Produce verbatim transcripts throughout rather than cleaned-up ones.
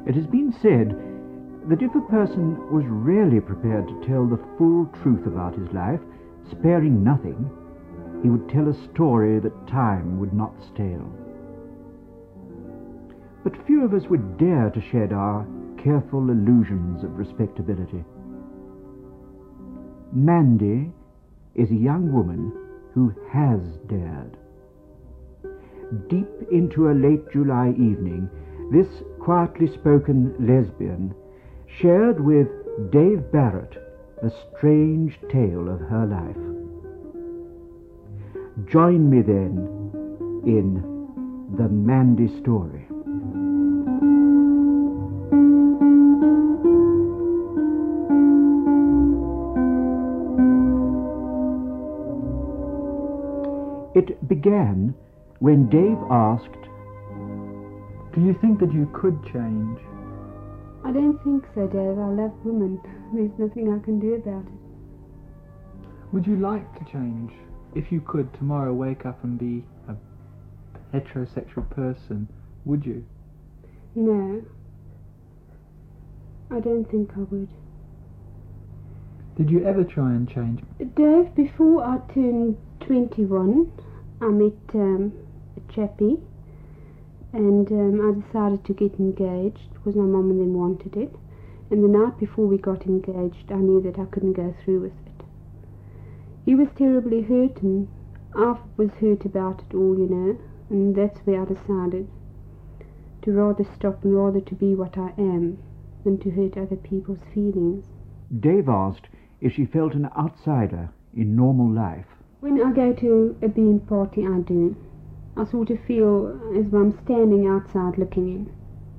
It has been said that if a person was really prepared to tell the full truth about his life, sparing nothing, he would tell a story that time would not stale. But few of us would dare to shed our careful illusions of respectability. Mandy is a young woman who has dared. Deep into a late July evening, this quietly spoken lesbian shared with Dave Barrett the strange tale of her life. Join me then in The Mandy Story. It began when Dave asked, "Do you think that you could change?" I don't think so, Dave. I love women. There's nothing I can do about it. Would you like to change? If you could tomorrow wake up and be a heterosexual person, would you? No. I don't think I would. Did you ever try and change? Dave, before I turned twenty-one, I met um, a chappie, and um, I decided to get engaged because my mum and them wanted it. And the night before we got engaged, I knew that I couldn't go through with it. He was terribly hurt, and I was hurt about it all, you know, and that's where I decided to rather stop and rather to be what I am than to hurt other people's feelings. Dave asked if she felt an outsider in normal life. When I go to a bean party, I do. I sort of feel as if I'm standing outside looking in.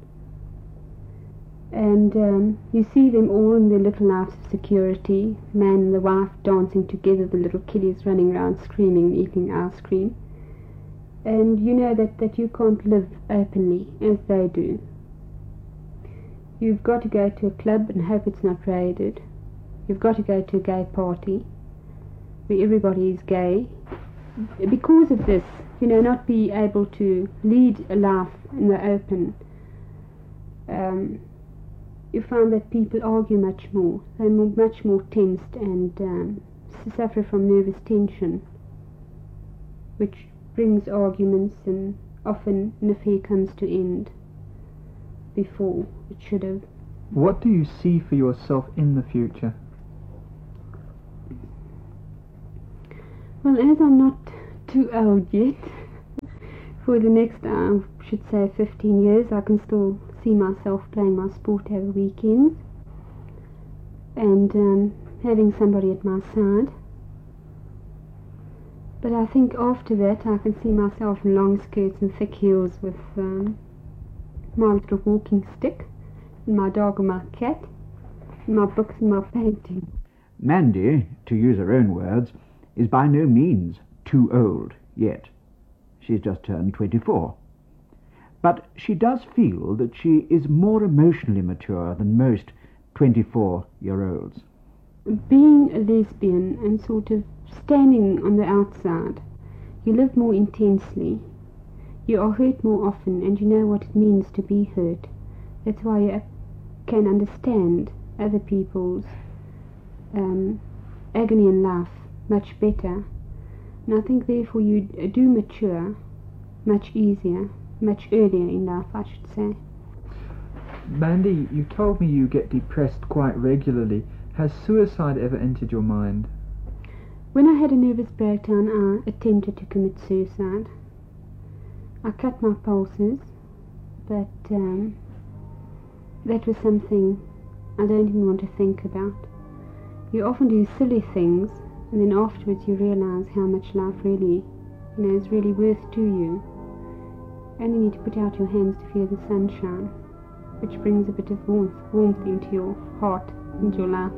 And um, you see them all in their little lives of security, the man and the wife dancing together, the little kiddies running around screaming and eating ice cream. And you know that, that you can't live openly as they do. You've got to go to a club and hope it's not raided. You've got to go to a gay party where everybody is gay. Because of this, you know, not be able to lead a life in the open, um, you find that people argue much more. They're more, much more tensed and um, suffer from nervous tension, which brings arguments, and often an affair comes to end before it should have. What do you see for yourself in the future? Well, as I'm not too old yet, for the next, I should say, fifteen years, I can still see myself playing my sport over weekends and um, having somebody at my side. But I think after that I can see myself in long skirts and thick heels with um, my little walking stick, and my dog and my cat, and my books and my painting. Mandy, to use her own words, is by no means too old yet. She's just turned twenty-four. But she does feel that she is more emotionally mature than most twenty-four-year-olds. Being a lesbian and sort of standing on the outside, you live more intensely. You are hurt more often, and you know what it means to be hurt. That's why you can understand other people's um, agony in life much better. And I think therefore you do mature much easier, much earlier in life, I should say. Mandy, you told me you get depressed quite regularly. Has suicide ever entered your mind? When I had a nervous breakdown, I attempted to commit suicide. I cut my pulses, but um, that was something I don't even want to think about. You often do silly things, and then afterwards you realize how much life really, you know, is really worth to you. You only need to put out your hands to feel the sunshine, which brings a bit of warmth, warmth into your heart and your life.